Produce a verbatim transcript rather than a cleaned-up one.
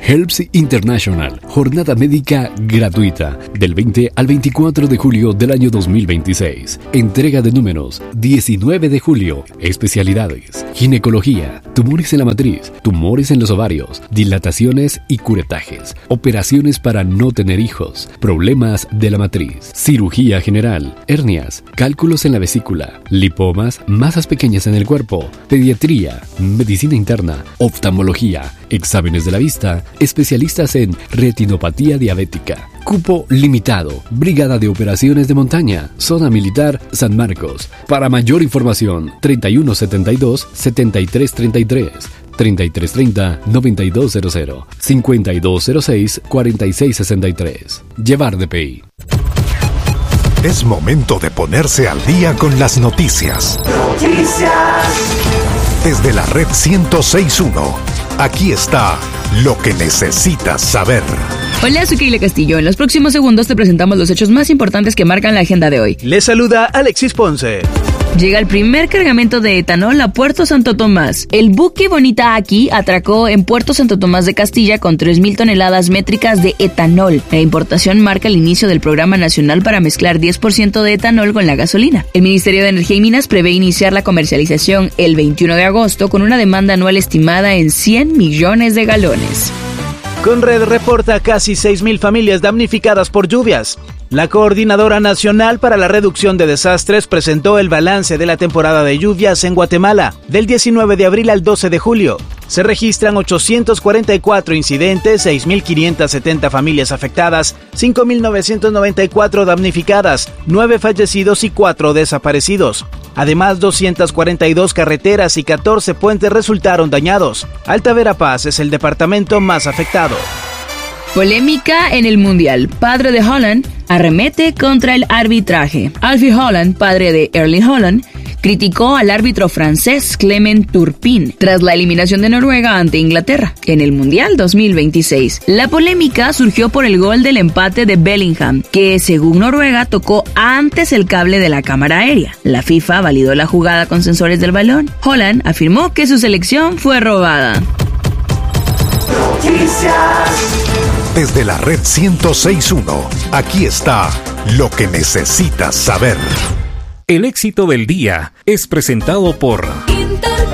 Helps International, jornada médica gratuita, del veinte al veinticuatro de julio del año dos mil veintiséis. Entrega de números, diecinueve de julio. Especialidades: ginecología, tumores en la matriz, tumores en los ovarios, dilataciones y curetajes, operaciones para no tener hijos, problemas de la matriz, cirugía general, hernias, cálculos en la vesícula, lipomas, masas pequeñas en el cuerpo, pediatría, medicina interna, oftalmología, exámenes de la vista, especialistas en retinopatía diabética. Cupo limitado. Brigada de Operaciones de Montaña, Zona Militar San Marcos. Para mayor información, treinta y uno setenta y dos, setenta y tres treinta y tres, treinta y tres treinta, noventa y dos cero cero, cincuenta y dos cero seis, cuarenta y seis sesenta y tres. Llevar D P I. Es momento de ponerse al día con las noticias. Noticias. Desde la red ciento seis punto uno, aquí está lo que necesitas saber. Hola, soy Keila Castillo. En los próximos segundos te presentamos los hechos más importantes que marcan la agenda de hoy. Les saluda Alexis Ponce. Llega el primer cargamento de etanol a Puerto Santo Tomás. El buque Bonita Aquí atracó en Puerto Santo Tomás de Castilla con tres mil toneladas métricas de etanol. La importación marca el inicio del Programa Nacional para mezclar diez por ciento de etanol con la gasolina. El Ministerio de Energía y Minas prevé iniciar la comercialización el veintiuno de agosto con una demanda anual estimada en cien millones de galones. Conred reporta casi seis mil familias damnificadas por lluvias. La Coordinadora Nacional para la Reducción de Desastres presentó el balance de la temporada de lluvias en Guatemala, del diecinueve de abril al doce de julio. Se registran ochocientos cuarenta y cuatro incidentes, seis mil quinientas setenta familias afectadas, cinco mil novecientos noventa y cuatro damnificadas, nueve fallecidos y cuatro desaparecidos. Además, doscientas cuarenta y dos carreteras y catorce puentes resultaron dañados. Alta Verapaz es el departamento más afectado. Polémica en el Mundial. Padre de Haaland arremete contra el arbitraje. Alfie Haaland, padre de Erling Haaland, criticó al árbitro francés Clement Turpin tras la eliminación de Noruega ante Inglaterra en el Mundial dos mil veintiséis. La polémica surgió por el gol del empate de Bellingham, que según Noruega tocó antes el cable de la cámara aérea. La FIFA validó la jugada con sensores del balón. Haaland afirmó que su selección fue robada. Noticias. Desde la red ciento seis punto uno, aquí está lo que necesitas saber. El éxito del día es presentado por